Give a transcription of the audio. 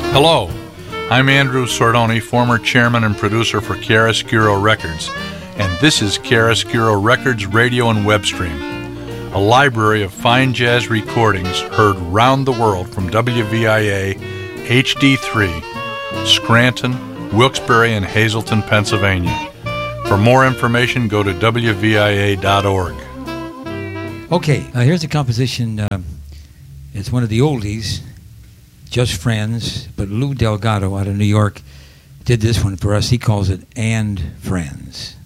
Hello, I'm Andrew Sordoni, former chairman and producer for Chiaroscuro Records, and this is Chiaroscuro Records Radio and Web Stream, a library of fine jazz recordings heard round the world from WVIA HD3, Scranton, Wilkes-Barre, and Hazleton, Pennsylvania. For more information, go to WVIA.org. Okay, here's a composition. It's one of the oldies, Just Friends, but Lou Delgado out of New York did this one for us. He calls it And Friends.